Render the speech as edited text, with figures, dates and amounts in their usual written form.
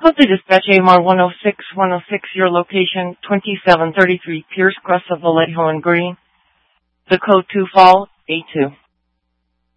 Code to dispatch AMR 106, your location 2733 Pierce Crest of Vallejo and Green. The code to fall A2.